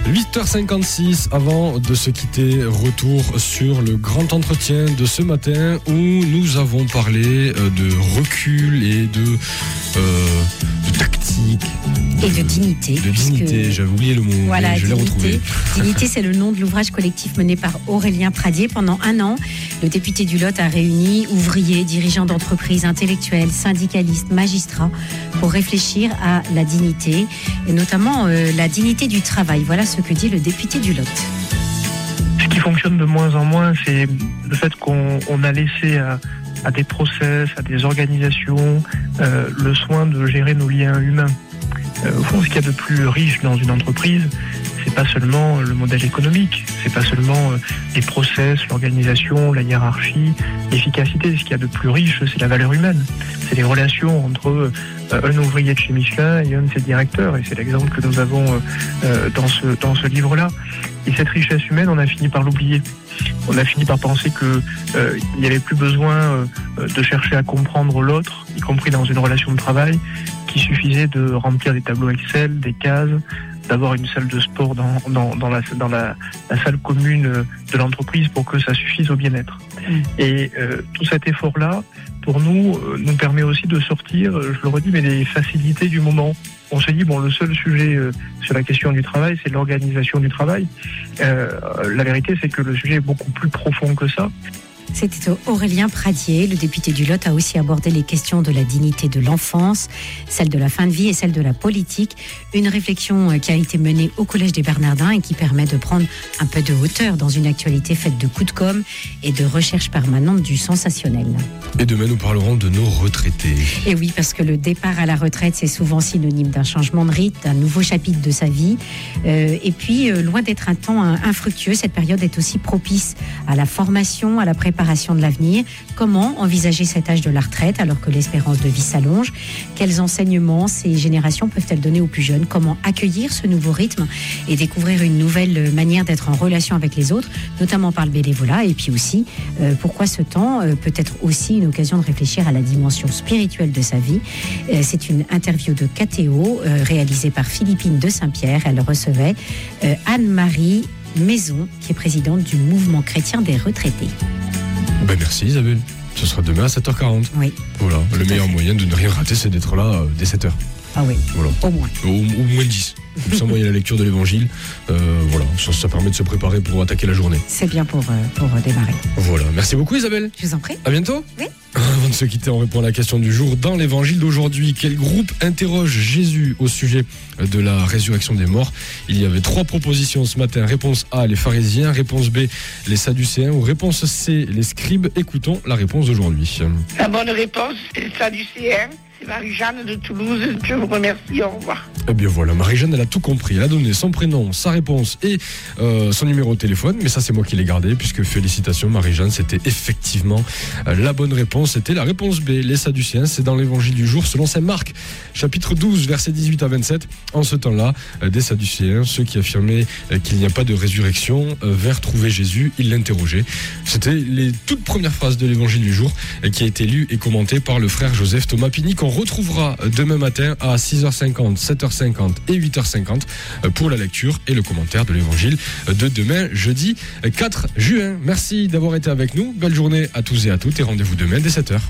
8h56, avant de se quitter, retour sur le grand entretien de ce matin où nous avons parlé de recul et de tactique. Et de dignité. De dignité, j'avais oublié le mot, voilà, je l'ai retrouvé. Dignité, c'est le nom de l'ouvrage collectif mené par Aurélien Pradier. Pendant un an, le député du Lot a réuni ouvriers, dirigeants d'entreprises, intellectuels, syndicalistes, magistrats pour réfléchir à la dignité, et notamment la dignité du travail. Voilà ce que dit le député du Lot. Ce qui fonctionne de moins en moins, c'est le fait qu'on a laissé à des process, à des organisations, le soin de gérer nos liens humains. Au fond, ce qu'il y a de plus riche dans une entreprise, c'est pas seulement le modèle économique, c'est pas seulement les process, l'organisation, la hiérarchie, l'efficacité. Ce qu'il y a de plus riche, c'est la valeur humaine. C'est les relations entre un ouvrier de chez Michelin et un de ses directeurs. Et c'est l'exemple que nous avons dans ce livre-là. Et cette richesse humaine, on a fini par l'oublier. On a fini par penser qu'il n'y avait plus besoin de chercher à comprendre l'autre, y compris dans une relation de travail, qu'il suffisait de remplir des tableaux Excel, des cases, d'avoir une salle de sport dans la salle commune de l'entreprise pour que ça suffise au bien-être. Et tout cet effort-là, pour nous permet aussi de sortir, je le redis, mais des facilités du moment. On s'est dit, le seul sujet sur la question du travail, c'est l'organisation du travail. La vérité, c'est que le sujet est beaucoup plus profond que ça. C'était Aurélien Pradier. Le député du Lot a aussi abordé les questions de la dignité de l'enfance, celle de la fin de vie et celle de la politique. Une réflexion qui a été menée au Collège des Bernardins et qui permet de prendre un peu de hauteur dans une actualité faite de coups de com' et de recherche permanente du sensationnel. Et demain, nous parlerons de nos retraités. Et oui, parce que le départ à la retraite, c'est souvent synonyme d'un changement de rythme, d'un nouveau chapitre de sa vie. Et puis, loin d'être un temps infructueux, cette période est aussi propice à la formation, à la préparation de l'avenir. Comment envisager cet âge de la retraite alors que l'espérance de vie s'allonge? Quels enseignements ces générations peuvent-elles donner aux plus jeunes? Comment accueillir ce nouveau rythme et découvrir une nouvelle manière d'être en relation avec les autres, notamment par le bénévolat? Et puis aussi, pourquoi ce temps peut être aussi une occasion de réfléchir à la dimension spirituelle de sa vie? C'est une interview de KTO réalisée par Philippine de Saint-Pierre. Elle recevait Anne-Marie Maison, qui est présidente du mouvement chrétien des retraités. Merci Isabelle. Ce sera demain à 7h40. Oui. Voilà, le meilleur moyen de ne rien rater, c'est d'être là dès 7h. Ah oui, voilà. Au moins. Au moins 10. Comme ça, moi, il y a la lecture de l'évangile. Voilà, ça permet de se préparer pour attaquer la journée. C'est bien pour démarrer. Voilà, merci beaucoup Isabelle. Je vous en prie. À bientôt. Oui. Avant de se quitter, on répond à la question du jour dans l'évangile d'aujourd'hui. Quel groupe interroge Jésus au sujet de la résurrection des morts? Il y avait 3 propositions ce matin. Réponse A, les pharisiens. Réponse B, les sadducéens. Ou réponse C, les scribes. Écoutons la réponse d'aujourd'hui. La bonne réponse, c'est les sadducéens. C'est Marie-Jeanne de Toulouse. Je vous remercie. Au revoir. Eh bien voilà, Marie-Jeanne, elle a tout compris. Elle a donné son prénom, sa réponse et son numéro de téléphone. Mais ça, c'est moi qui l'ai gardé, puisque félicitations, Marie-Jeanne, c'était effectivement la bonne réponse. C'était la réponse B, les sadducéens. C'est dans l'évangile du jour, selon saint Marc, chapitre 12, versets 18 à 27. En ce temps-là, des sadducéens, ceux qui affirmaient qu'il n'y a pas de résurrection, vinrent trouver Jésus. Ils l'interrogeaient. C'était les toutes premières phrases de l'évangile du jour qui a été lu et commenté par le frère Joseph Thomas Pini, qu'on retrouvera demain matin à 6h50, 7h50 et 8h50 pour la lecture et le commentaire de l'évangile de demain, jeudi 4 juin. Merci d'avoir été avec nous. Belle journée à tous et à toutes et rendez-vous demain dès 7h.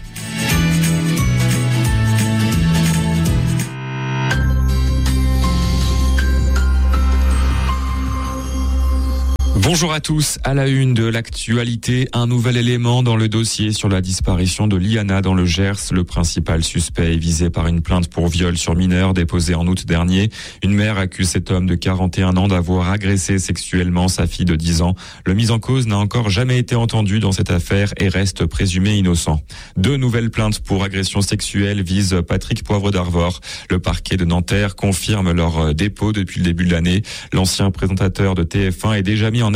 Bonjour à tous. À la une de l'actualité, un nouvel élément dans le dossier sur la disparition de Liana dans le Gers. Le principal suspect est visé par une plainte pour viol sur mineur déposée en août dernier. Une mère accuse cet homme de 41 ans d'avoir agressé sexuellement sa fille de 10 ans. Le mis en cause n'a encore jamais été entendu dans cette affaire et reste présumé innocent. 2 nouvelles plaintes pour agression sexuelle visent Patrick Poivre d'Arvor. Le parquet de Nanterre confirme leur dépôt depuis le début de l'année. L'ancien présentateur de TF1 est déjà mis en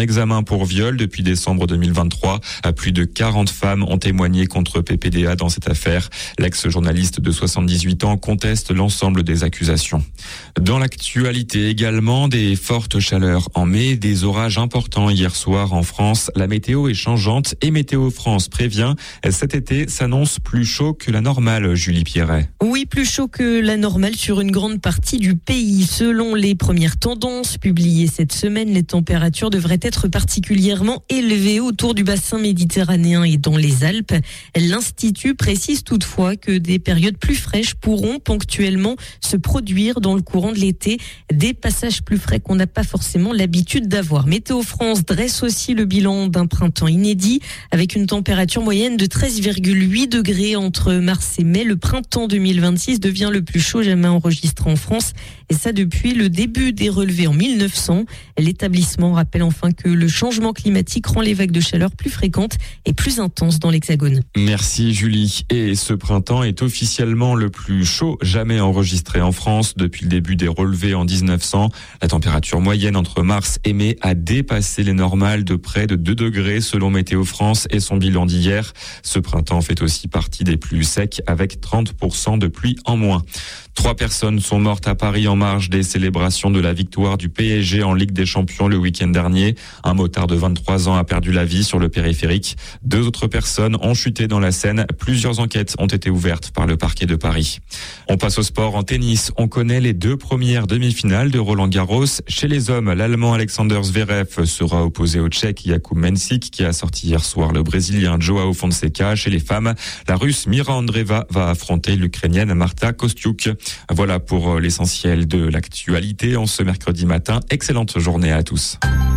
examen pour viol depuis décembre 2023. Plus de 40 femmes ont témoigné contre PPDA dans cette affaire. L'ex-journaliste de 78 ans conteste l'ensemble des accusations. Dans l'actualité également, des fortes chaleurs en mai, des orages importants hier soir en France. La météo est changeante et Météo France prévient, cet été s'annonce plus chaud que la normale, Julie Pierret. Oui, plus chaud que la normale sur une grande partie du pays. Selon les premières tendances publiées cette semaine, les températures devraient être particulièrement élevées autour du bassin méditerranéen et dans les Alpes. L'Institut précise toutefois que des périodes plus fraîches pourront ponctuellement se produire dans le courant de l'été. Des passages plus frais qu'on n'a pas forcément l'habitude d'avoir. Météo France dresse aussi le bilan d'un printemps inédit avec une température moyenne de 13,8 degrés entre mars et mai. Le printemps 2026 devient le plus chaud jamais enregistré en France et ça depuis le début des relevés en 1900. L'établissement rappelle enfin que le changement climatique rend les vagues de chaleur plus fréquentes et plus intenses dans l'Hexagone. Merci Julie. Et ce printemps est officiellement le plus chaud jamais enregistré en France depuis le début des relevés en 1900. La température moyenne entre mars et mai a dépassé les normales de près de 2 degrés selon Météo France et son bilan d'hier. Ce printemps fait aussi partie des plus secs avec 30% de pluie en moins. 3 personnes sont mortes à Paris en marge des célébrations de la victoire du PSG en Ligue des Champions le week-end dernier. Un motard de 23 ans a perdu la vie sur le périphérique. 2 autres personnes ont chuté dans la Seine. Plusieurs enquêtes ont été ouvertes par le parquet de Paris. On passe au sport en tennis. On connaît les 2 premières demi-finales de Roland-Garros. Chez les hommes, l'Allemand Alexander Zverev sera opposé au Tchèque Jakub Mensik qui a sorti hier soir le Brésilien Joao Fonseca. Chez les femmes, la Russe Mira Andreeva va affronter l'Ukrainienne Marta Kostyuk. Voilà pour l'essentiel de l'actualité en ce mercredi matin. Excellente journée à tous.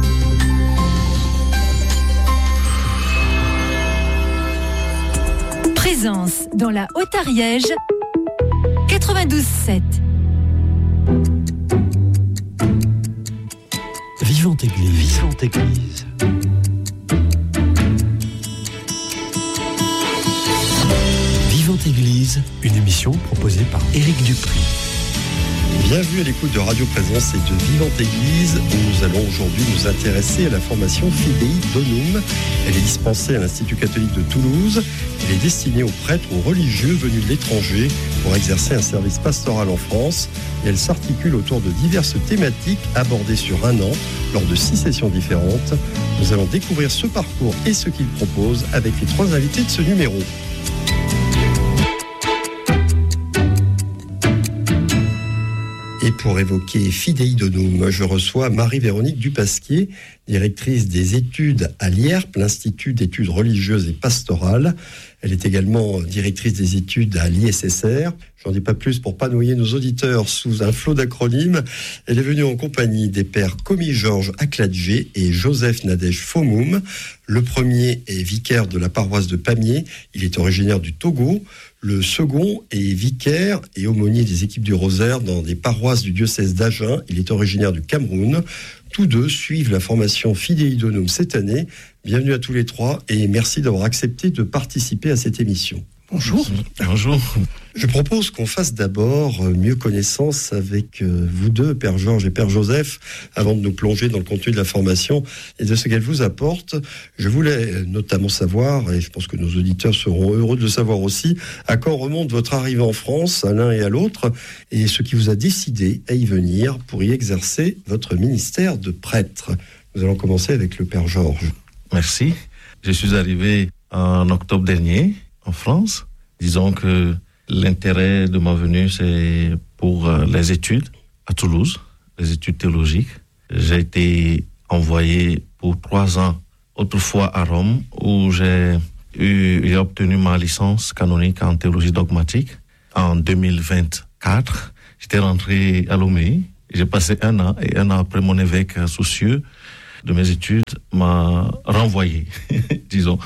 Présence dans la Haute-Ariège, 92.7. Vivante Église. Vivante Église. Vivante Église, une émission proposée par Éric Dupri. Bienvenue à l'écoute de Radio Présence et de Vivante Église. Nous allons aujourd'hui nous intéresser à la formation Fidei Donum. Elle est dispensée à l'Institut catholique de Toulouse. Elle est destinée aux prêtres ou religieux venus de l'étranger pour exercer un service pastoral en France. Et elle s'articule autour de diverses thématiques abordées sur un an lors de 6 sessions différentes. Nous allons découvrir ce parcours et ce qu'il propose avec les 3 invités de ce numéro. Et pour évoquer Fidei Donum, je reçois Marie-Véronique Dupasquier, directrice des études à l'IERP, l'Institut d'études religieuses et pastorales. Elle est également directrice des études à l'ISSR. J'en dis pas plus pour pas noyer nos auditeurs sous un flot d'acronymes. Elle est venue en compagnie des pères Komi Georges Akladjé et Joseph Nadège Fomoum. Le premier est vicaire de la paroisse de Pamiers. Il est originaire du Togo. Le second est vicaire et aumônier des équipes du Rosaire dans des paroisses du diocèse d'Agen. Il est originaire du Cameroun. Tous 2 suivent la formation Fidei Donum cette année. Bienvenue à tous les 3 et merci d'avoir accepté de participer à cette émission. Bonjour. Bonjour. Je propose qu'on fasse d'abord mieux connaissance avec vous 2, Père Georges et Père Joseph, avant de nous plonger dans le contenu de la formation et de ce qu'elle vous apporte. Je voulais notamment savoir, et je pense que nos auditeurs seront heureux de le savoir aussi, à quand remonte votre arrivée en France, à l'un et à l'autre, et ce qui vous a décidé à y venir pour y exercer votre ministère de prêtre. Nous allons commencer avec le Père Georges. Merci. Je suis arrivé en octobre dernier en France. Disons que l'intérêt de ma venue, c'est pour les études à Toulouse, les études théologiques. J'ai été envoyé pour 3 ans, autrefois à Rome, où j'ai obtenu ma licence canonique en théologie dogmatique. En 2024, j'étais rentré à Lomé. J'ai passé 1 an, et 1 an après, mon évêque soucieux de mes études m'a renvoyé, disons.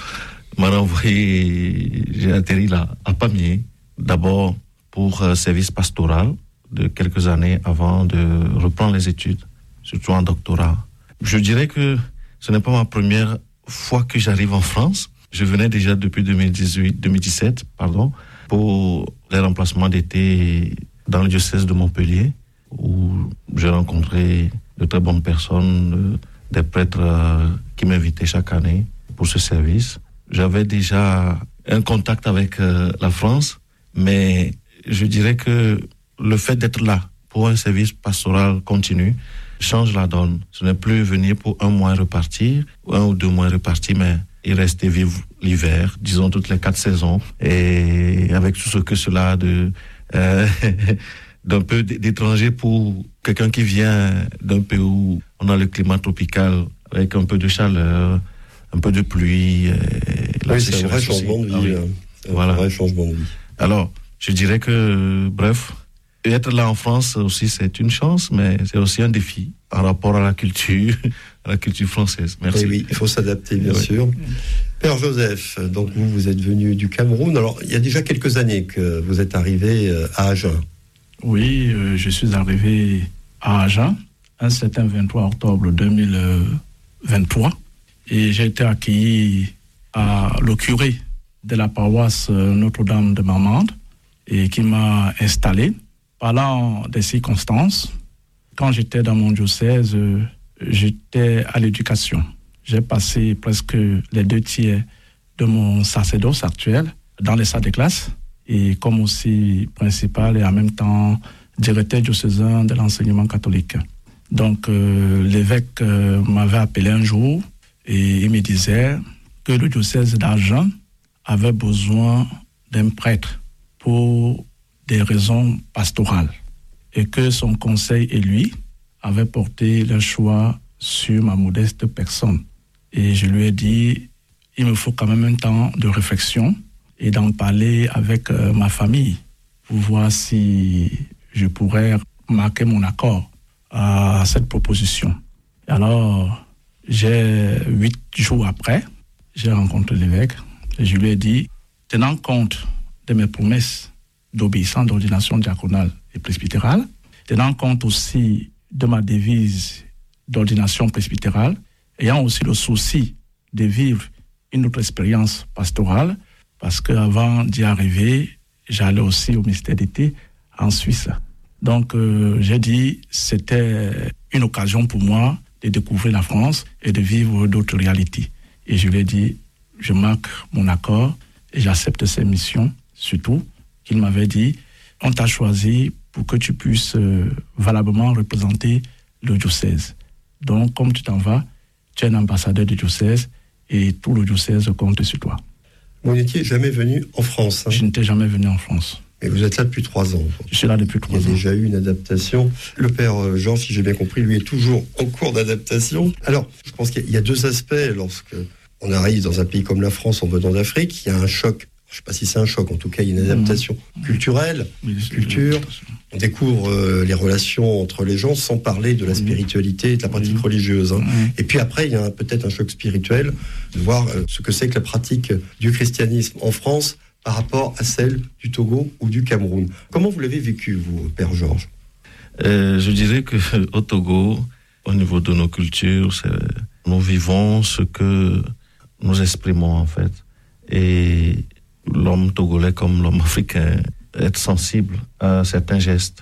J'ai atterri là, à Pamiers, d'abord pour service pastoral de quelques années avant de reprendre les études, surtout en doctorat. Je dirais que ce n'est pas ma première fois que j'arrive en France. Je venais déjà depuis 2017, pour les remplacements d'été dans le diocèse de Montpellier, où j'ai rencontré de très bonnes personnes des prêtres qui m'invitaient chaque année pour ce service. J'avais déjà un contact avec la France, mais je dirais que le fait d'être là pour un service pastoral continu change la donne. Ce n'est plus venir pour 1 mois et repartir, 1 ou 2 mois et repartir, mais y rester vivre l'hiver, disons toutes les 4 saisons, et avec tout ce que cela a d'un peu d'étranger pour quelqu'un qui vient d'un pays où on a le climat tropical, avec un peu de chaleur, un peu de pluie. C'est un vrai changement de vie. Voilà. Un vrai changement de vie. Alors, je dirais que, bref, être là en France aussi, c'est une chance, mais c'est aussi un défi par rapport à la culture française. Merci. Oui, il faut s'adapter, bien sûr. Père Joseph, donc vous êtes venu du Cameroun. Alors, il y a déjà quelques années que vous êtes arrivé à Agen. Oui, je suis arrivé à Agen un certain 23 octobre 2023 et j'ai été accueilli à le curé de la paroisse Notre-Dame de Marmande et qui m'a installé. Parlant des circonstances, quand j'étais dans mon diocèse, j'étais à l'éducation. J'ai passé presque les 2 tiers de mon sacerdoce actuel dans les salles de classe et comme aussi principal et en même temps directeur diocésain de l'enseignement catholique. Donc l'évêque m'avait appelé un jour et il me disait que le diocèse d'Agen avait besoin d'un prêtre pour des raisons pastorales et que son conseil et lui avaient porté le choix sur ma modeste personne. Et je lui ai dit, il me faut quand même un temps de réflexion et d'en parler avec ma famille pour voir si je pourrais marquer mon accord à cette proposition. Et alors, 8 jours après, j'ai rencontré l'évêque et je lui ai dit, tenant compte de mes promesses d'obéissance d'ordination diaconale et presbytérale, tenant compte aussi de ma devise d'ordination presbytérale, ayant aussi le souci de vivre une autre expérience pastorale, parce qu'avant d'y arriver, j'allais aussi au ministère d'été en Suisse. Donc j'ai dit c'était une occasion pour moi de découvrir la France et de vivre d'autres réalités. Et je lui ai dit, je marque mon accord et j'accepte ces missions, surtout qu'il m'avait dit, on t'a choisi pour que tu puisses valablement représenter le diocèse. Donc, comme tu t'en vas, tu es un ambassadeur du diocèse et tout le diocèse compte sur toi. Vous n'étiez jamais venu en France. Je n'étais jamais venu en France. Et vous êtes là depuis 3 ans. Je suis là depuis 3 ans. Il y a déjà eu une adaptation. Le père Jean, si j'ai bien compris, lui est toujours en cours d'adaptation. Alors, je pense qu'il y a 2 aspects. Lorsque on arrive dans un pays comme la France en venant d'Afrique, il y a un choc. Je ne sais pas si c'est un choc, en tout cas, il y a une adaptation culturelle, culture. On découvre les relations entre les gens sans parler de la spiritualité et de la pratique religieuse. Et puis après, il y a peut-être un choc spirituel de voir ce que c'est que la pratique du christianisme en France par rapport à celle du Togo ou du Cameroun. Comment vous l'avez vécu, vous, Père Georges ? Je dirais qu'au Togo, au niveau de nos cultures, nous vivons ce que nous exprimons, en fait. Et l'homme togolais comme l'homme africain, être sensible à certains gestes.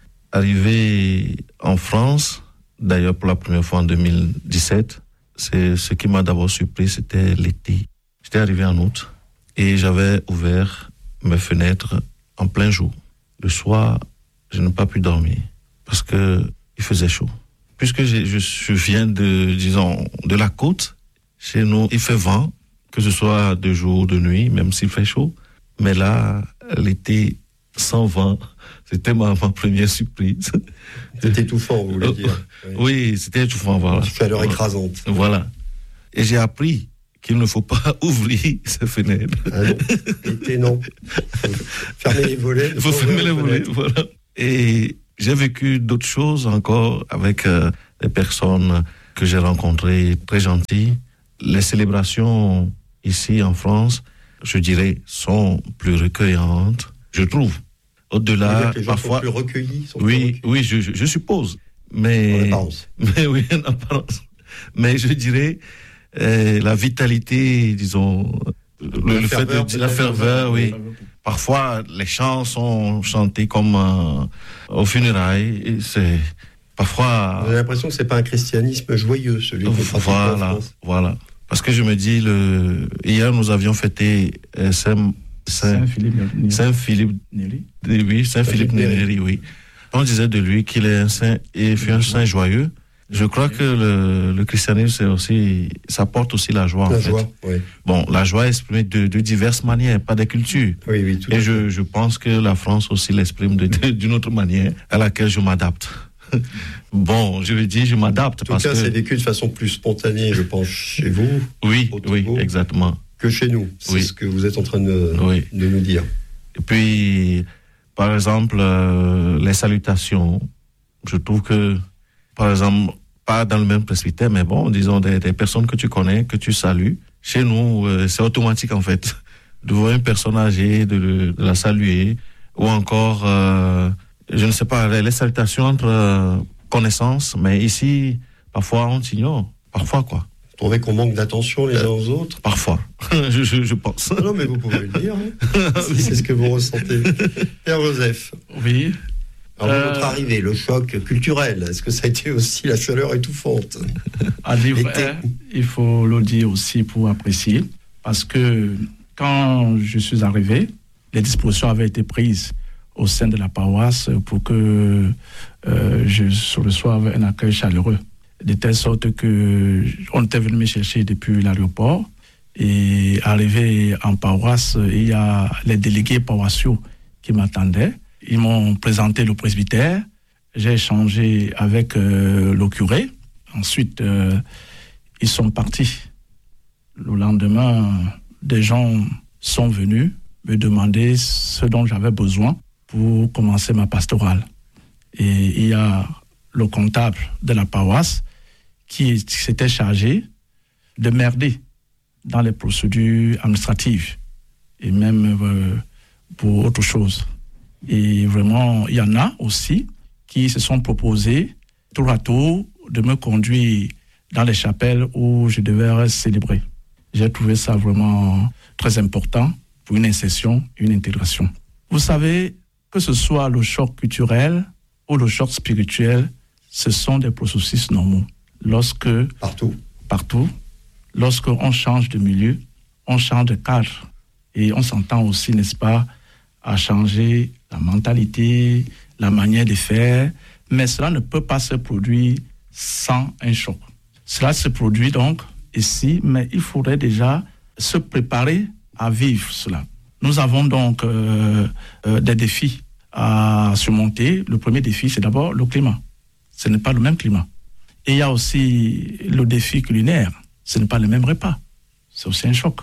Arrivé en France, d'ailleurs pour la première fois en 2017, c'est ce qui m'a d'abord surpris, c'était l'été. J'étais arrivé en août et j'avais ouvert mes fenêtres en plein jour. Le soir, je n'ai pas pu dormir parce que il faisait chaud. Puisque je viens de la côte, chez nous, il fait vent, que ce soit de jour ou de nuit, même s'il fait chaud. Mais là, l'été sans vent, c'était ma première surprise. C'était étouffant, vous voulez dire. Oui, c'était étouffant, voilà. Chaleur écrasante. Voilà. Et j'ai appris qu'il ne faut pas ouvrir ces fenêtres. Ah non, l'été, non. Fermer les volets. Il faut fermer les volets, voilà. Et j'ai vécu d'autres choses encore avec des personnes que j'ai rencontrées très gentilles. Les célébrations ici en France, je dirais, sont plus recueillantes, je trouve. Au-delà, les gens parfois, sont plus recueillis. Oui, je suppose. Mais, en apparence. Mais oui, en apparence. Mais je dirais, la vitalité, disons, le fait de la ferveur, oui. Parfois, les chants sont chantés comme au funérailles. Et Parfois... J'ai l'impression que c'est pas un christianisme joyeux, celui qu'on pratique en France. Voilà. Parce que je me dis, hier nous avions fêté Saint-Philippe Néri. Oui, Saint-Philippe Néri, oui. On disait de lui qu'il est un saint et fut un saint joyeux. Je crois que le christianisme, c'est aussi, ça porte aussi la joie. La joie, oui. Bon, la joie est exprimée de diverses manières, pas des cultures. Oui, tout et je pense que la France aussi l'exprime d'une autre manière à laquelle je m'adapte. Bon, je veux dire, je m'adapte. En tout cas, c'est vécu de façon plus spontanée, je pense, chez vous. Oui, exactement. Que chez nous. C'est ce que vous êtes en train de nous dire. Et puis, par exemple, les salutations. Je trouve que, par exemple, pas dans le même presbytère, mais bon, disons des personnes que tu connais, que tu salues. Chez nous, c'est automatique en fait. De voir une personne âgée, de la saluer. Ou encore, je ne sais pas, les salutations entre connaissances. Mais ici, parfois, on s'ignore. Parfois, quoi. Vous trouvez qu'on manque d'attention les uns aux autres? Parfois, je pense. Non, mais vous pouvez le dire. Hein. Si c'est ce que vous ressentez. Père Joseph. Oui. Alors, votre arrivée, le choc culturel, est-ce que ça a été aussi la chaleur étouffante? Il faut le dire aussi pour apprécier, parce que quand je suis arrivé, les dispositions avaient été prises au sein de la paroisse pour que je reçoive un accueil chaleureux, de telle sorte que on était venu me chercher depuis l'aéroport, et arrivé en paroisse, il y a les délégués paroissiaux qui m'attendaient. Ils m'ont présenté le presbytère, j'ai échangé avec le curé. Ensuite, ils sont partis. Le lendemain, des gens sont venus me demander ce dont j'avais besoin pour commencer ma pastorale. Et il y a le comptable de la paroisse qui s'était chargé de m'aider dans les procédures administratives et même pour autre chose. Et vraiment, il y en a aussi qui se sont proposés tour à tour de me conduire dans les chapelles où je devais célébrer. J'ai trouvé ça vraiment très important pour une insertion, une intégration. Vous savez, que ce soit le choc culturel ou le choc spirituel, ce sont des processus normaux. Partout, lorsqu'on change de milieu, on change de cadre. Et on s'entend aussi, n'est-ce pas, à changer la mentalité, la manière de faire, mais cela ne peut pas se produire sans un choc. Cela se produit donc ici, mais il faudrait déjà se préparer à vivre cela. Nous avons donc des défis à surmonter. Le premier défi, c'est d'abord le climat. Ce n'est pas le même climat. Et il y a aussi le défi culinaire. Ce n'est pas le même repas. C'est aussi un choc.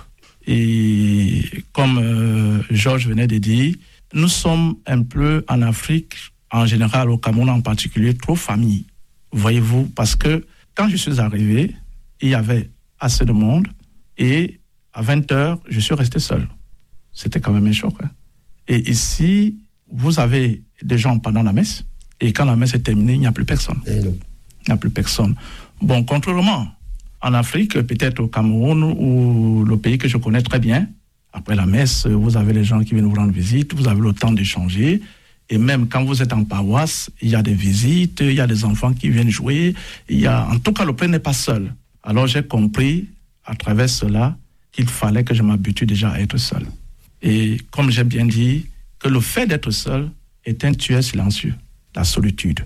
Et comme Georges venait de dire, nous sommes un peu en Afrique, en général au Cameroun en particulier, trop famille. Voyez-vous, parce que quand je suis arrivé, il y avait assez de monde et à 20h, je suis resté seul. C'était quand même un choc. Hein. Et ici, vous avez des gens pendant la messe et quand la messe est terminée, il n'y a plus personne. Il n'y a plus personne. Bon, contrairement en Afrique, peut-être au Cameroun ou le pays que je connais très bien, après la messe, vous avez les gens qui viennent vous rendre visite, vous avez le temps d'échanger. Et même quand vous êtes en paroisse, il y a des visites, il y a des enfants qui viennent jouer. En tout cas, le prêtre n'est pas seul. Alors j'ai compris, à travers cela, qu'il fallait que je m'habitue déjà à être seul. Et comme j'ai bien dit, que le fait d'être seul est un tueur silencieux. La solitude.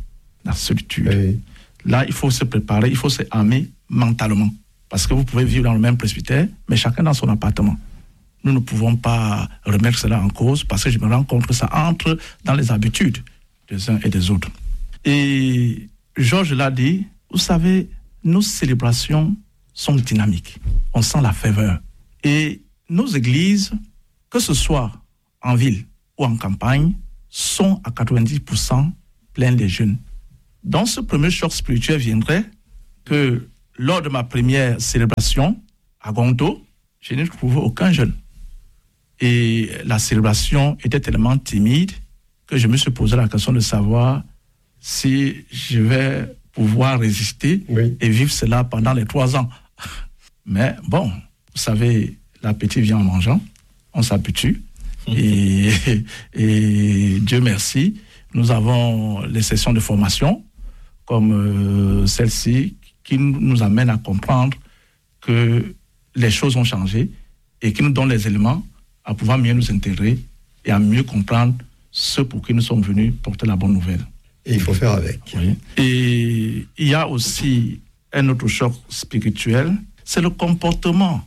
Oui. Là, il faut se préparer, il faut se armer mentalement. Parce que vous pouvez vivre dans le même presbytère, mais chacun dans son appartement. Nous ne pouvons pas remettre cela en cause parce que je me rends compte que ça entre dans les habitudes des uns et des autres. Et Georges l'a dit, vous savez, nos célébrations sont dynamiques. On sent la ferveur. Et nos églises, que ce soit en ville ou en campagne, sont à 90% pleines de jeunes. Dans ce premier choc spirituel viendrait que lors de ma première célébration à Gonto, je n'ai trouvé aucun jeune. Et la célébration était tellement timide que je me suis posé la question de savoir si je vais pouvoir résister et vivre cela pendant les 3 ans. Mais bon, vous savez, l'appétit vient en mangeant, on s'habitue. Et Dieu merci, nous avons les sessions de formation comme celle-ci qui nous amène à comprendre que les choses ont changé et qui nous donne les éléments à pouvoir mieux nous intégrer et à mieux comprendre ce pour qui nous sommes venus porter la bonne nouvelle. Et il faut faire avec. Oui. Et il y a aussi un autre choc spirituel, c'est le comportement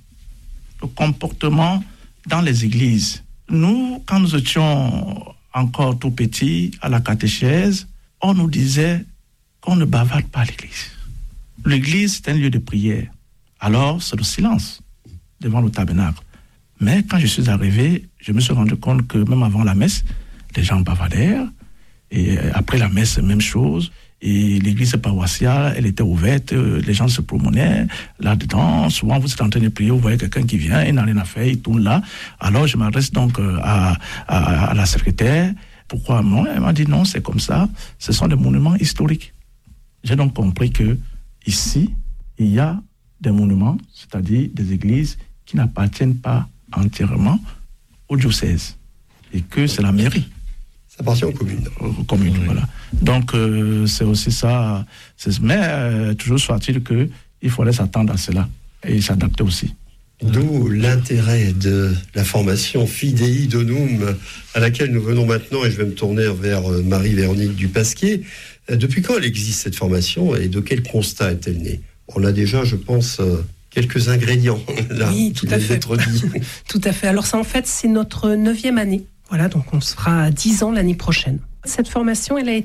dans les églises. Nous, quand nous étions encore tout petits à la catéchèse, on nous disait qu'on ne bavarde pas à l'église. L'église, c'est un lieu de prière. Alors, c'est le silence devant le tabernacle. Mais quand je suis arrivé, je me suis rendu compte que même avant la messe, les gens bavardèrent. Et après la messe, même chose. Et l'église paroissiale, elle était ouverte, les gens se promenaient là-dedans. Souvent, vous êtes en train de prier, vous voyez quelqu'un qui vient, il n'a rien à faire, il tourne là. Alors, je m'adresse donc à la secrétaire. Pourquoi non? Elle m'a dit non, c'est comme ça. Ce sont des monuments historiques. J'ai donc compris que ici, il y a des monuments, c'est-à-dire des églises qui n'appartiennent pas entièrement au diocèse. Et que c'est la mairie. Ça appartient aux communes. Aux communes, oui. Voilà. Donc, c'est aussi ça. Mais toujours soit-il qu'il fallait s'attendre à cela et s'adapter aussi. D'où l'intérêt de la formation Fidei Donum à laquelle nous venons maintenant, et je vais me tourner vers Marie-Véronique Dupasquier. Depuis quand elle existe cette formation et de quel constat est-elle née? On a déjà, je pense, quelques ingrédients là, oui, tout à fait. Tout à fait. Alors ça, en fait, c'est notre 9e année. Voilà, donc on sera à 10 ans l'année prochaine. Cette formation, elle a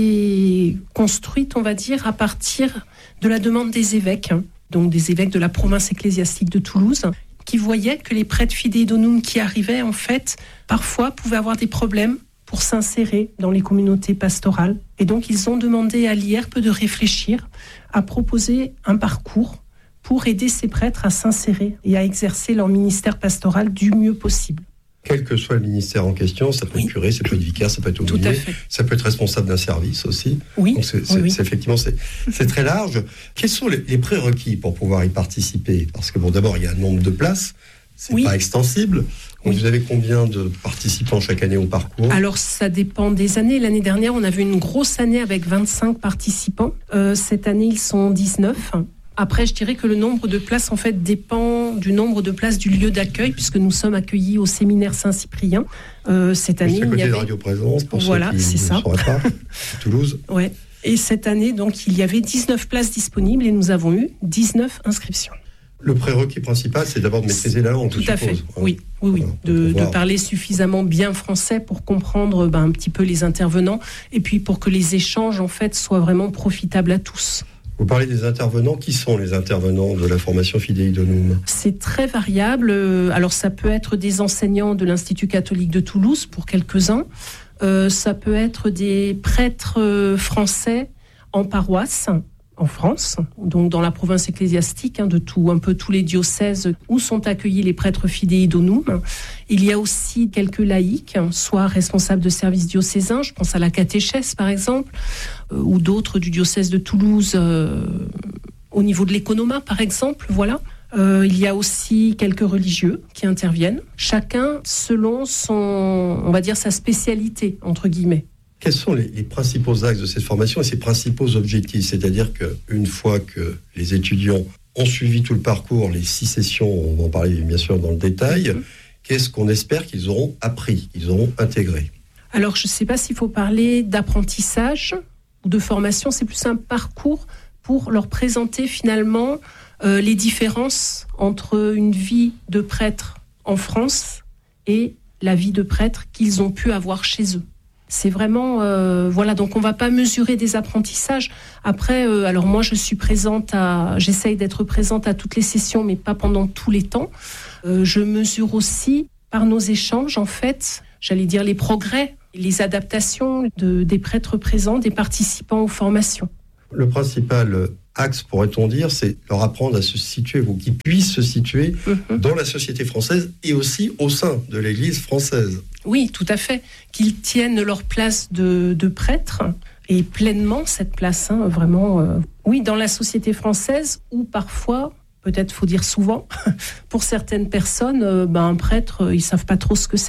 été construite, on va dire, à partir de la demande des évêques, donc des évêques de la province ecclésiastique de Toulouse, qui voyaient que les prêtres Fidei Donum qui arrivaient, en fait, parfois pouvaient avoir des problèmes pour s'insérer dans les communautés pastorales. Et donc, ils ont demandé à l'IERP de réfléchir à proposer un parcours pour aider ces prêtres à s'insérer et à exercer leur ministère pastoral du mieux possible. Quel que soit le ministère en question, ça peut être curé, ça peut être vicaire, ça peut être aumônier, ça peut être responsable d'un service aussi. Oui. Donc effectivement, c'est très large. Quels sont les prérequis pour pouvoir y participer? Parce que bon, d'abord, il y a un nombre de places, c'est pas extensible. Donc vous avez combien de participants chaque année au parcours? Alors, ça dépend des années. L'année dernière, on avait une grosse année avec 25 participants. Cette année, ils sont 19. Après, je dirais que le nombre de places, en fait, dépend du nombre de places du lieu d'accueil, puisque nous sommes accueillis au séminaire Saint-Cyprien. Cette année, il y avait... de Radio Présence, pour ceux qui ne sauraient pas, à Toulouse. Ouais. Et cette année, donc, il y avait 19 places disponibles et nous avons eu 19 inscriptions. Le prérequis principal, c'est d'abord de maîtriser la langue, je suppose. Tout à fait, oui. De parler suffisamment bien français pour comprendre un petit peu les intervenants, et puis pour que les échanges, en fait, soient vraiment profitables à tous. Vous parlez des intervenants. Qui sont les intervenants de la formation Fidei Donum? C'est très variable. Alors, ça peut être des enseignants de l'Institut catholique de Toulouse, pour quelques-uns. Ça peut être des prêtres français en paroisse, en France, donc dans la province ecclésiastique, de un peu tous les diocèses où sont accueillis les prêtres Fidei Donum. Il y a aussi quelques laïcs, soit responsables de services diocésains, je pense à la catéchèse par exemple, ou d'autres du diocèse de Toulouse, au niveau de l'économat par exemple, voilà. Il y a aussi quelques religieux qui interviennent, chacun selon on va dire sa spécialité, entre guillemets. Quels sont les principaux axes de cette formation et ses principaux objectifs? C'est-à-dire qu'une fois que les étudiants ont suivi tout le parcours, les 6 sessions, on va en parler bien sûr dans le détail, qu'est-ce qu'on espère qu'ils auront appris, qu'ils auront intégré? Alors, je ne sais pas s'il faut parler d'apprentissage ou de formation, c'est plus un parcours pour leur présenter finalement les différences entre une vie de prêtre en France et la vie de prêtre qu'ils ont pu avoir chez eux. C'est vraiment, voilà, donc on ne va pas mesurer des apprentissages. Après, alors moi je suis j'essaye d'être présente à toutes les sessions, mais pas pendant tous les temps. Je mesure aussi par nos échanges, en fait, j'allais dire les progrès, les adaptations des prêtres présents, des participants aux formations. Le principal axe, pourrait-on dire, c'est leur apprendre à se situer, ou qu'ils puissent se situer dans la société française et aussi au sein de l'Église française. Oui, tout à fait. Qu'ils tiennent leur place de prêtre et pleinement cette place, vraiment, oui, dans la société française, où parfois, peut-être faut dire souvent, pour certaines personnes, un prêtre, ils savent pas trop ce que c'est.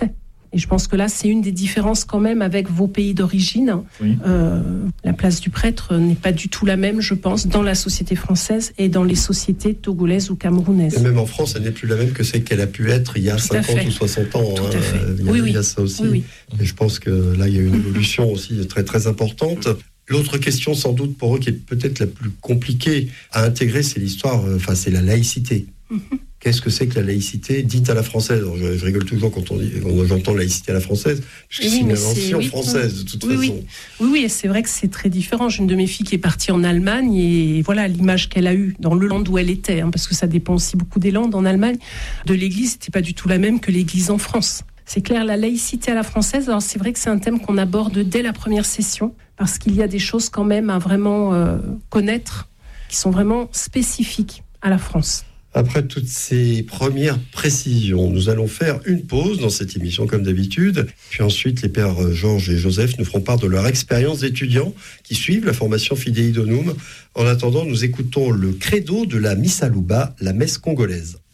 Et je pense que là, c'est une des différences quand même avec vos pays d'origine. Oui. La place du prêtre n'est pas du tout la même, je pense, dans la société française et dans les sociétés togolaises ou camerounaises. Et même en France, elle n'est plus la même que celle qu'elle a pu être il y a 50 ou 60 ans. Tout à fait. Il y a ça aussi. Oui. Et je pense que là, il y a une évolution aussi très, très importante. L'autre question, sans doute, pour eux, qui est peut-être la plus compliquée à intégrer, c'est c'est la laïcité. Qu'est-ce que c'est que la laïcité dite à la française? Alors, je rigole toujours quand j'entends laïcité à la française, puisque c'est une invention française, de toute façon. Oui, et c'est vrai que c'est très différent. J'ai une de mes filles qui est partie en Allemagne, et voilà l'image qu'elle a eue dans le land où elle était, parce que ça dépend aussi beaucoup des landes en Allemagne, de l'église, c'était pas du tout la même que l'église en France. C'est clair, la laïcité à la française, alors c'est vrai que c'est un thème qu'on aborde dès la première session, parce qu'il y a des choses quand même à vraiment connaître, qui sont vraiment spécifiques à la France. Après toutes ces premières précisions, nous allons faire une pause dans cette émission comme d'habitude. Puis ensuite, les pères Georges et Joseph nous feront part de leur expérience d'étudiants qui suivent la formation Fidei Donum. En attendant, nous écoutons le credo de la Missa Louba, la messe congolaise.